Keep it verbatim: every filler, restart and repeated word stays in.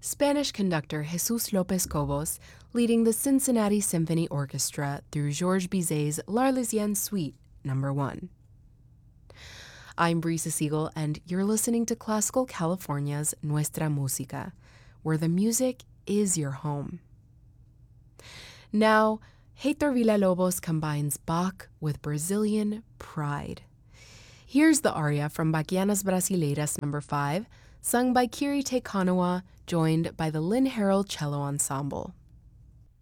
Spanish conductor Jesus López Cobos leading the Cincinnati Symphony Orchestra through Georges Bizet's L'Arlésienne Suite number one. I'm Brisa Siegel, and you're listening to Classical California's Nuestra Música, where the music is your home. Now, Heitor Villa-Lobos combines Bach with Brazilian pride. Here's the aria from Bachianas Brasileiras number five, sung by Kirite Kanawa, joined by the Lynn Harrell Cello Ensemble.